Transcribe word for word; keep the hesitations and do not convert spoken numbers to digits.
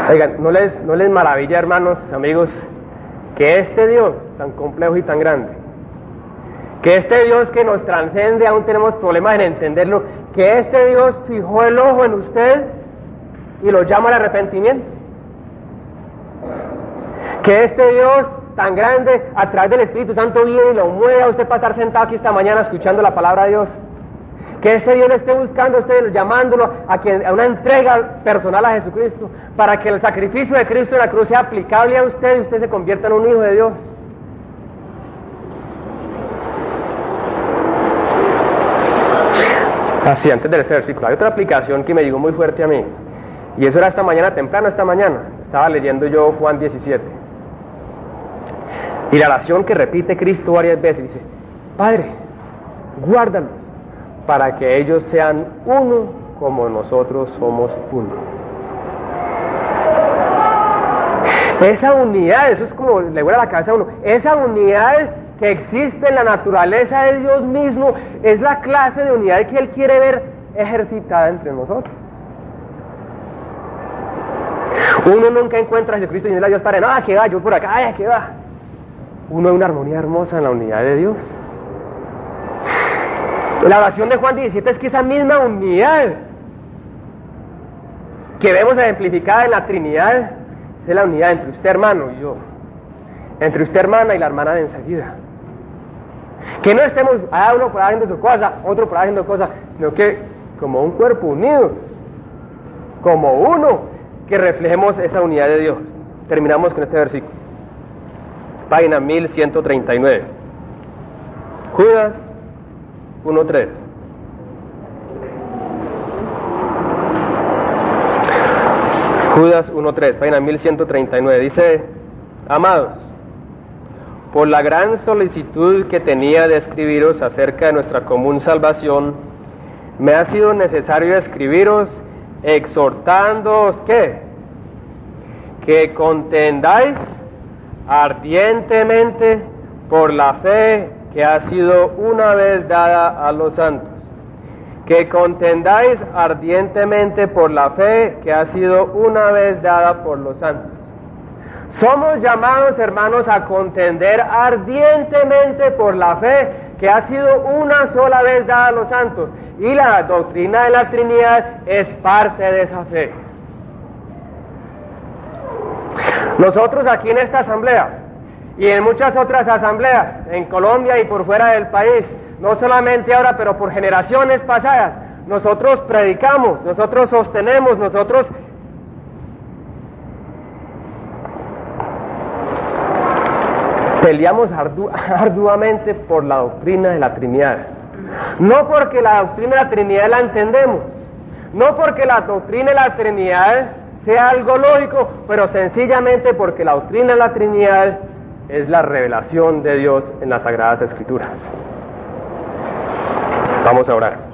Oigan, ¿no les, no les maravilla, hermanos, amigos, que este Dios tan complejo y tan grande, que este Dios que nos trascende, aún tenemos problemas en entenderlo, que este Dios fijó el ojo en usted y lo llama al arrepentimiento? Que este Dios tan grande, a través del Espíritu Santo, viene y lo mueve a usted para estar sentado aquí esta mañana escuchando la palabra de Dios. Que este Dios lo esté buscando a usted, llamándolo a, que, a una entrega personal a Jesucristo, para que el sacrificio de Cristo en la cruz sea aplicable a usted y usted se convierta en un hijo de Dios. Así, antes de este versículo, hay otra aplicación que me llegó muy fuerte a mí, y eso era esta mañana, temprano esta mañana, estaba leyendo yo Juan diecisiete, y la oración que repite Cristo varias veces, dice: Padre, guárdalos, para que ellos sean uno como nosotros somos uno. Esa unidad, eso es como le vuela la cabeza a uno, esa unidad que existe en la naturaleza de Dios mismo, es la clase de unidad que Él quiere ver ejercitada entre nosotros. Uno nunca encuentra a Jesucristo y dice a Dios Padre: no, aquí va, yo por acá, ay, aquí va. Uno ve una armonía hermosa en la unidad de Dios. La oración de Juan diecisiete es que esa misma unidad que vemos ejemplificada en la Trinidad es la unidad entre usted, hermano, y yo, entre usted, hermana, y la hermana de enseguida. Que no estemos allá uno por ahí haciendo su cosa, otro por ahí haciendo cosas, sino que como un cuerpo unidos, como uno, que reflejemos esa unidad de Dios. Terminamos con este versículo, página mil ciento treinta y nueve, Judas uno tres. Judas uno tres, página mil ciento treinta y nueve, dice: Amados, por la gran solicitud que tenía de escribiros acerca de nuestra común salvación, me ha sido necesario escribiros exhortándoos que, que contendáis ardientemente por la fe que ha sido una vez dada a los santos. Que contendáis ardientemente por la fe que ha sido una vez dada por los santos. Somos llamados, hermanos, a contender ardientemente por la fe que ha sido una sola vez dada a los santos. Y la doctrina de la Trinidad es parte de esa fe. Nosotros aquí en esta asamblea y en muchas otras asambleas, en Colombia y por fuera del país, no solamente ahora, pero por generaciones pasadas, nosotros predicamos, nosotros sostenemos, nosotros peleamos ardu arduamente por la doctrina de la Trinidad. No porque la doctrina de la Trinidad la entendemos, no porque la doctrina de la Trinidad sea algo lógico, pero sencillamente porque la doctrina de la Trinidad es la revelación de Dios en las Sagradas Escrituras. Vamos a orar.